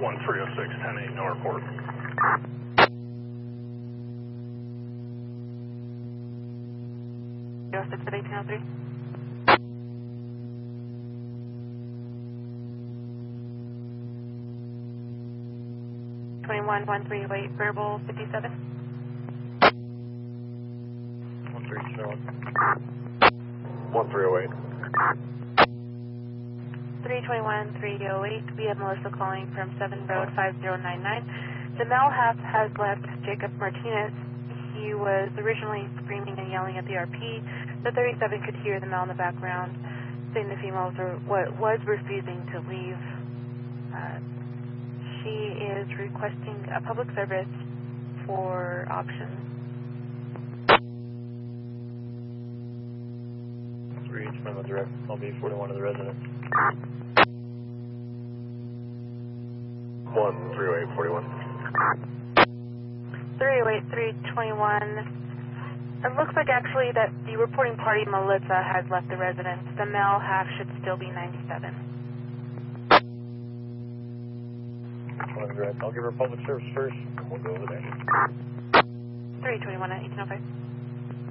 1306, 10-8, no report. Zero 6 at 1803. Twenty-one 1308, verbal 57. 1308. 321 308, we have Melissa calling from 7 Road 5099. The male has left Jacob Martinez. He was originally screaming and yelling at the RP. The 37 could hear the male in the background saying the female was refusing to leave. She is requesting a public service for options. Reach from the direct LB41 to the resident. 130841. 308 321. It looks like actually that the reporting party, Melissa, has left the residence. The male half should still be 97. I'll give her public service first, and we'll go over there. 321 at 1805.